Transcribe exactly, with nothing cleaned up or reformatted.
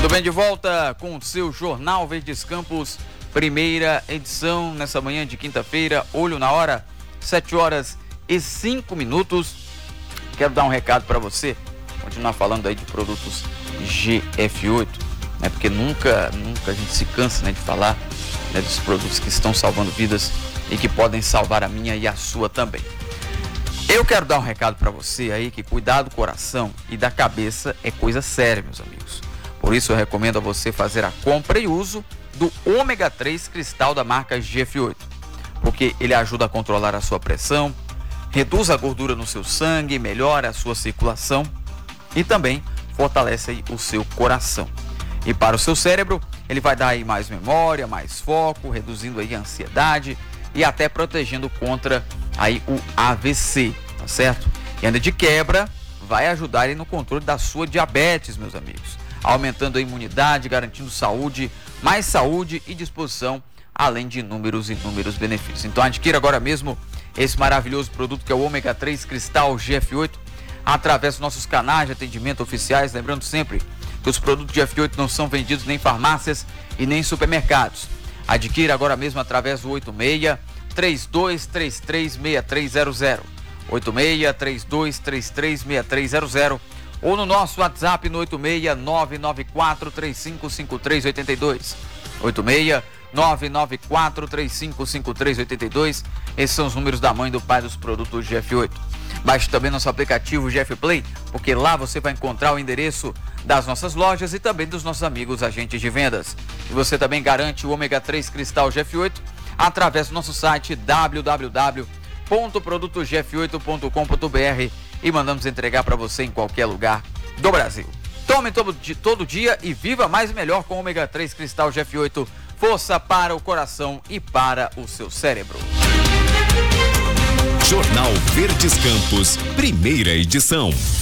Muito bem, de volta com o seu Jornal Verdes Campos, primeira edição, nessa manhã de quinta-feira, olho na hora, sete horas e cinco minutos. Quero dar um recado para você, continuar falando aí de produtos G F oito, né? Porque nunca, nunca a gente se cansa, né, de falar, né, dos produtos que estão salvando vidas e que podem salvar a minha e a sua também. Eu quero dar um recado para você aí que cuidar do coração e da cabeça é coisa séria, meus amigos. Por isso eu recomendo a você fazer a compra e uso do ômega três cristal da marca G F oito, porque ele ajuda a controlar a sua pressão, reduz a gordura no seu sangue, melhora a sua circulação e também fortalece aí o seu coração. E para o seu cérebro, ele vai dar aí mais memória, mais foco, reduzindo aí a ansiedade e até protegendo contra aí o A V C, tá certo? E ainda de quebra, vai ajudar aí no controle da sua diabetes, meus amigos, aumentando a imunidade, garantindo saúde, mais saúde e disposição, além de inúmeros e inúmeros benefícios. Então adquira agora mesmo esse maravilhoso produto que é o ômega três cristal G F oito, através dos nossos canais de atendimento oficiais, lembrando sempre que os produtos G F oito não são vendidos nem em farmácias e nem em supermercados. Adquira agora mesmo através do oito seis, três dois três três, seis três zero zero, oito seis, três dois três três, seis três zero zero, ou no nosso WhatsApp no oito seis, nove nove quatro, três cinco cinco três oito dois, oito seis, nove nove quatro, três cinco cinco três oito dois. Esses são os números da mãe e do pai dos produtos G F oito. Baixe também nosso aplicativo G F Play, porque lá você vai encontrar o endereço das nossas lojas e também dos nossos amigos agentes de vendas. E você também garante o ômega três cristal G F oito através do nosso site w w w ponto produto g f oito ponto com ponto b r e mandamos entregar para você em qualquer lugar do Brasil. Tome todo, todo dia e viva mais e melhor com o ômega três cristal G F oito. Força para o coração e para o seu cérebro. Jornal Verdes Campos, primeira edição.